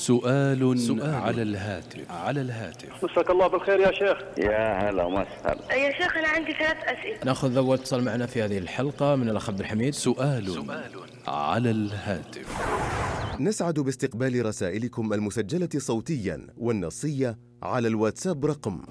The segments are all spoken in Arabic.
سؤال على الهاتف. مساك الله بالخير يا شيخ. يا هلا وسهلا يا شيخ أنا عندي 3 أسئلة. نأخذ أول اتصال معنا في هذه الحلقة من الأخ عبد الحميد. سؤال على الهاتف. نسعد باستقبال رسائلكم المسجلة صوتيا والنصية على الواتساب رقم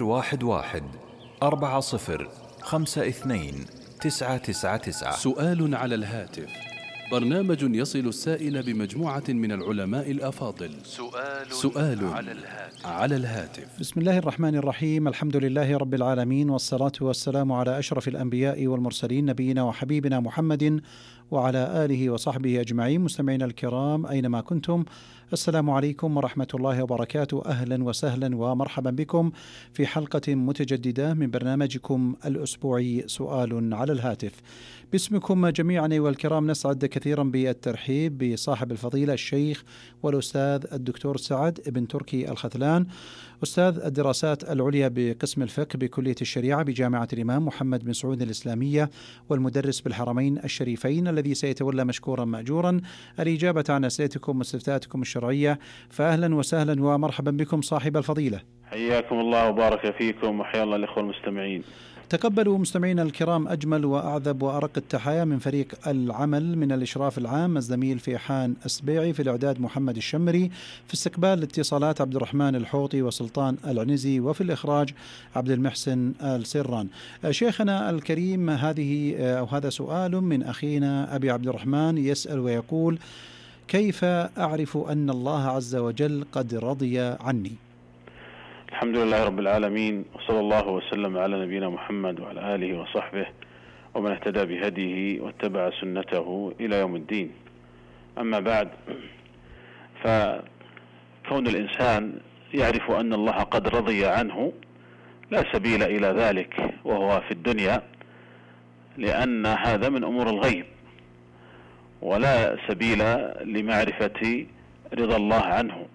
011-40-52-999. سؤال على الهاتف، برنامج يصل السائل بمجموعة من العلماء الأفاضل. سؤال على الهاتف. بسم الله الرحمن الرحيم، الحمد لله رب العالمين، والصلاة والسلام على أشرف الأنبياء والمرسلين، نبينا وحبيبنا محمد وعلى آله وصحبه أجمعين. مستمعينا الكرام أينما كنتم، السلام عليكم ورحمة الله وبركاته. أهلا وسهلا ومرحبا بكم في حلقة متجددة من برنامجكم الأسبوعي سؤال على الهاتف. باسمكم جميعا أيها الكرام نسعد كثيرا بالترحيب بصاحب الفضيلة الشيخ والأستاذ الدكتور سعد بن تركي الختلان، أستاذ الدراسات العليا بقسم الفقه بكلية الشريعة بجامعة الإمام محمد بن سعود الإسلامية، والمدرس بالحرمين الشريفين، الذي سيتولى مشكورا مأجورا الإجابة عن أسئلتكم واستفتاءاتكم الشرعية. فأهلا وسهلا ومرحبا بكم صاحب الفضيلة. حياكم الله وبارك فيكم، وحيا الله الإخوة المستمعين. تقبلوا مستمعينا الكرام أجمل وأعذب وأرق التحايا من فريق العمل من الإشراف العام، الزميل فيحان السبيعي، في الإعداد محمد الشمري، في استقبال الاتصالات عبد الرحمن الحوطي وسلطان العنزي، وفي الإخراج عبد المحسن السران. شيخنا الكريم، هذا سؤال من أخينا أبي عبد الرحمن يسأل ويقول: كيف أعرف أن الله عز وجل قد رضي عني؟ الحمد لله رب العالمين، وصلى الله وسلم على نبينا محمد وعلى آله وصحبه ومن اهتدى بهديه واتبع سنته إلى يوم الدين. أما بعد، فكون الإنسان يعرف أن الله قد رضي عنه لا سبيل إلى ذلك وهو في الدنيا، لأن هذا من أمور الغيب، ولا سبيل لمعرفة رضا الله عنه.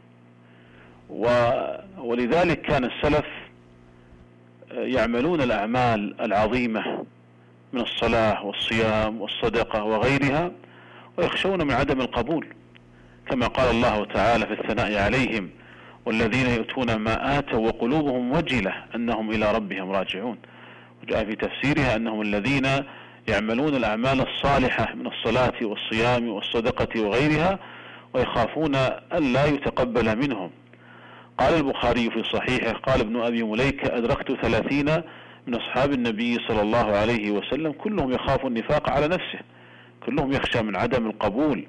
ولذلك كان السلف يعملون الأعمال العظيمة من الصلاة والصيام والصدقة وغيرها، ويخشون من عدم القبول، كما قال الله تعالى في الثناء عليهم: والذين يؤتون ما آتوا وقلوبهم وجلة أنهم إلى ربهم راجعون. وجاء في تفسيرها أنهم الذين يعملون الأعمال الصالحة من الصلاة والصيام والصدقة وغيرها ويخافون أن لا يتقبل منهم. قال البخاري في صحيحه: قال ابن أبي مليكة: أدركت 30 من أصحاب النبي صلى الله عليه وسلم كلهم يخاف النفاق على نفسه، كلهم يخشى من عدم القبول.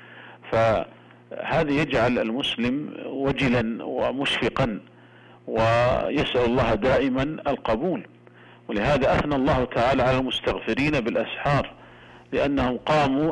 فهذا يجعل المسلم وجلا ومشفقا ويسأل الله دائما القبول. ولهذا أثنى الله تعالى على المستغفرين بالأسحار، لأنهم قاموا